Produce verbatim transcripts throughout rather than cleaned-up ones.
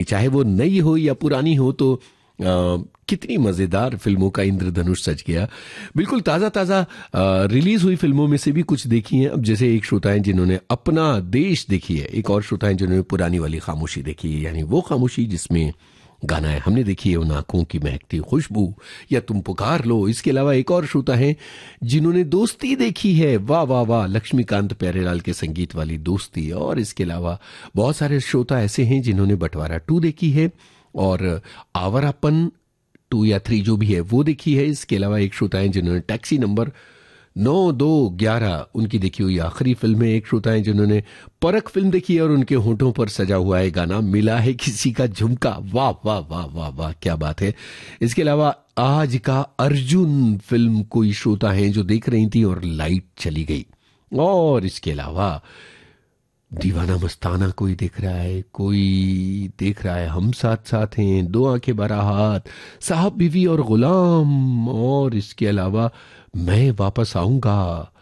चाहे वो नई हो या पुरानी हो, तो आ, कितनी मजेदार फिल्मों का इंद्रधनुष सज गया। बिल्कुल ताजा ताजा रिलीज हुई फिल्मों में से भी कुछ देखी हैं। अब जैसे एक श्रोता है जिन्होंने अपना देश देखी है, एक और श्रोता है जिन्होंने पुरानी वाली खामोशी देखी है, यानी वो खामोशी जिसमें गाना है हमने देखी है उन आंखों की महकती खुशबू, या तुम पुकार लो। इसके अलावा एक और श्रोता है जिन्होंने दोस्ती देखी है, वाह वाह वाह, लक्ष्मीकांत प्यारेलाल के संगीत वाली दोस्ती। और इसके अलावा बहुत सारे श्रोता ऐसे हैं जिन्होंने बंटवारा टू देखी है और आवारापन टू या थ्री जो भी है वो देखी है। इसके अलावा एक श्रोता है जिन्होंने टैक्सी नंबर नौ दो ग्यारह उनकी देखी हुई आखिरी फिल्म है। एक श्रोता है जिन्होंने परख फिल्म देखी है और उनके होठों पर सजा हुआ है गाना मिला है किसी का झुमका, वाह वाह वाह वाह वाह, क्या बात है। इसके अलावा आज का अर्जुन फिल्म कोई श्रोता है जो देख रही थी और लाइट चली गई। और इसके अलावा दीवाना मस्ताना कोई देख रहा है, कोई देख रहा है हम साथ साथ हैं, दो आंखें बारह हाथ, साहब बीवी और गुलाम। और इसके अलावा मैं वापस आऊंगा।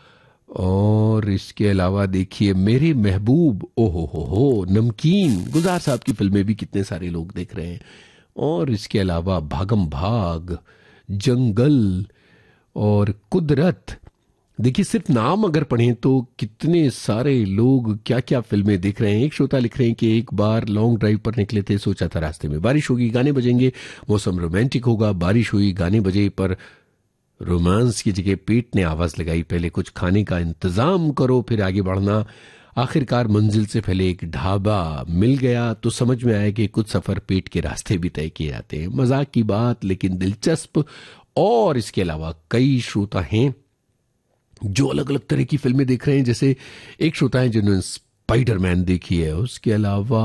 और इसके अलावा देखिए मेरे महबूब, ओहो हो हो, नमकीन, गुजार साहब की फिल्में भी कितने सारे लोग देख रहे हैं। और इसके अलावा भागम भाग, जंगल और कुदरत। देखिए सिर्फ नाम अगर पढ़ें तो कितने सारे लोग क्या क्या फिल्में देख रहे हैं। एक श्रोता लिख रहे हैं कि एक बार लॉन्ग ड्राइव पर निकले थे, सोचा था रास्ते में बारिश होगी, गाने बजेंगे, मौसम रोमांटिक होगा, बारिश हुई, गाने बजे, पर रोमांस की जगह पेट ने आवाज लगाई, पहले कुछ खाने का इंतजाम करो फिर आगे बढ़ना। आखिरकार मंजिल से पहले एक ढाबा मिल गया तो समझ में आया कि कुछ सफर पेट के रास्ते भी तय किए जाते हैं। मजाक की बात लेकिन दिलचस्प। और इसके अलावा कई श्रोता हैं जो अलग अलग तरह की फिल्में देख रहे हैं। जैसे एक श्रोता है जिन्होंने स्पाइडरमैन देखी है। उसके अलावा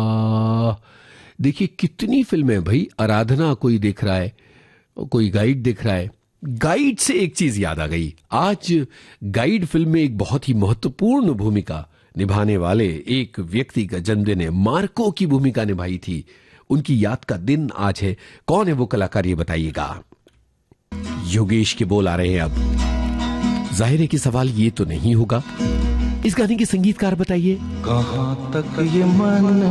देखिए कितनी फिल्में भाई, आराधना कोई देख रहा है, कोई गाइड देख रहा है। गाइड से एक चीज याद आ गई, आज गाइड फिल्म में एक बहुत ही महत्वपूर्ण भूमिका निभाने वाले एक व्यक्ति का जन्मदिन है। मार्को की भूमिका निभाई थी, उनकी याद का दिन आज है। कौन है वो कलाकार ये बताइएगा। योगेश के बोल आ रहे हैं अब। जाहिर है कि सवाल ये तो नहीं होगा, इस गाने के संगीतकार बताइए। कहां तक ये मन